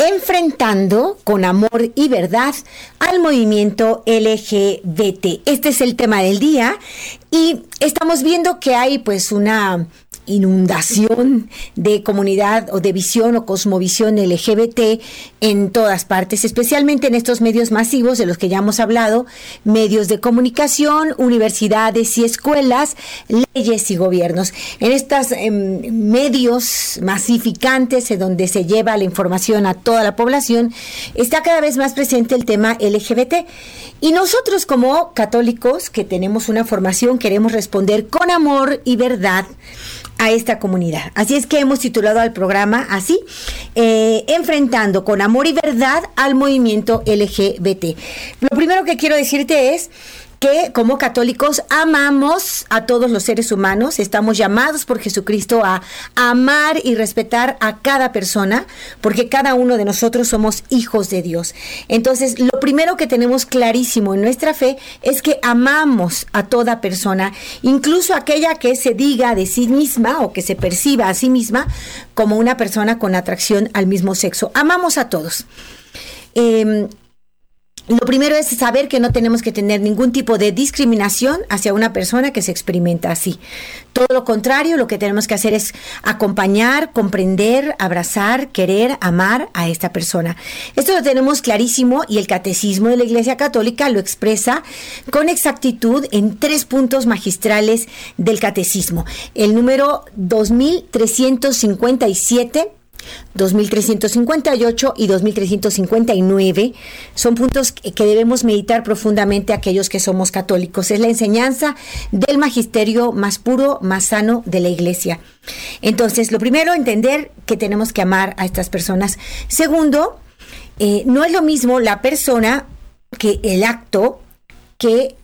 enfrentando con amor y verdad al movimiento LGBT. Este es el tema del día y estamos viendo que hay pues una inundación de comunidad o de visión o cosmovisión LGBT en todas partes, especialmente en estos medios masivos de los que ya hemos hablado, medios de comunicación, universidades y escuelas, leyes y gobiernos. En estos medios masificantes en donde se lleva la información a toda la población, está cada vez más presente el tema LGBT. Y nosotros como católicos que tenemos una formación queremos responder con amor y verdad a esta comunidad. Así es que hemos titulado al programa así, enfrentando con amor y verdad al movimiento LGBT. Lo primero que quiero decirte es que como católicos amamos a todos los seres humanos, estamos llamados por Jesucristo a amar y respetar a cada persona, porque cada uno de nosotros somos hijos de Dios. Entonces, lo primero que tenemos clarísimo en nuestra fe es que amamos a toda persona, incluso aquella que se diga de sí misma o que se perciba a sí misma como una persona con atracción al mismo sexo. Amamos a todos. Lo primero es saber que no tenemos que tener ningún tipo de discriminación hacia una persona que se experimenta así. Todo lo contrario, lo que tenemos que hacer es acompañar, comprender, abrazar, querer, amar a esta persona. Esto lo tenemos clarísimo y el Catecismo de la Iglesia Católica lo expresa con exactitud en 3 puntos magistrales del Catecismo. El número 2357, 2358 y 2359 son puntos que debemos meditar profundamente aquellos que somos católicos. Es la enseñanza del magisterio más puro, más sano de la Iglesia. Entonces, lo primero, entender que tenemos que amar a estas personas. Segundo, no es lo mismo la persona que el acto que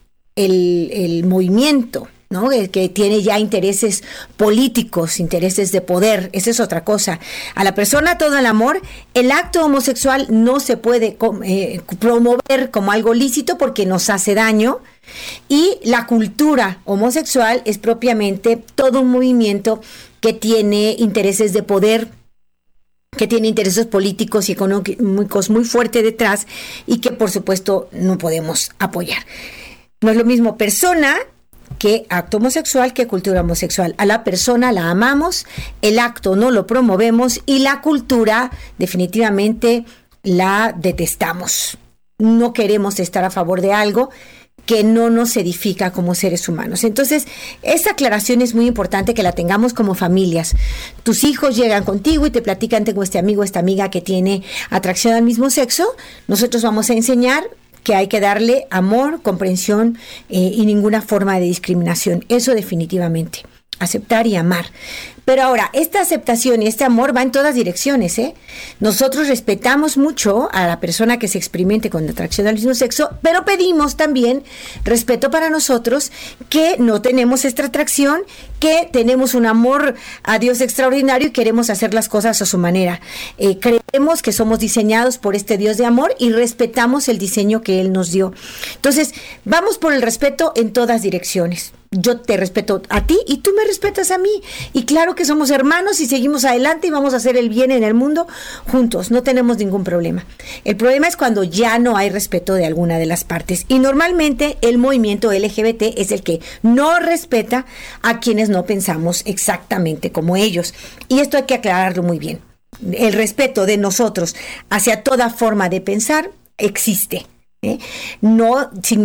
el movimiento, ¿no? El que tiene ya intereses políticos, intereses de poder, esa es otra cosa. A la persona todo el amor, el acto homosexual no se puede promover como algo lícito porque nos hace daño, y la cultura homosexual es propiamente todo un movimiento que tiene intereses de poder, que tiene intereses políticos y económicos muy fuertes detrás y que por supuesto no podemos apoyar. No es lo mismo persona que acto homosexual que cultura homosexual. A la persona la amamos, el acto no lo promovemos y la cultura definitivamente la detestamos. No queremos estar a favor de algo que no nos edifica como seres humanos. Entonces, esa aclaración es muy importante que la tengamos como familias. Tus hijos llegan contigo y te platican, tengo este amigo, esta amiga que tiene atracción al mismo sexo. Nosotros vamos a enseñar que hay que darle amor, comprensión y ninguna forma de discriminación. Eso definitivamente. Aceptar y amar. Pero ahora, esta aceptación y este amor va en todas direcciones, ¿eh? Nosotros respetamos mucho a la persona que se experimente con atracción al mismo sexo, pero pedimos también respeto para nosotros que no tenemos esta atracción, que tenemos un amor a Dios extraordinario y queremos hacer las cosas a su manera. Creemos que somos diseñados por este Dios de amor y respetamos el diseño que Él nos dio. Entonces, vamos por el respeto en todas direcciones. Yo te respeto a ti y tú me respetas a mí. Y claro que somos hermanos y seguimos adelante y vamos a hacer el bien en el mundo juntos. No tenemos ningún problema. El problema es cuando ya no hay respeto de alguna de las partes. Y normalmente el movimiento LGBT es el que no respeta a quienes no pensamos exactamente como ellos. Y esto hay que aclararlo muy bien. El respeto de nosotros hacia toda forma de pensar existe. No significa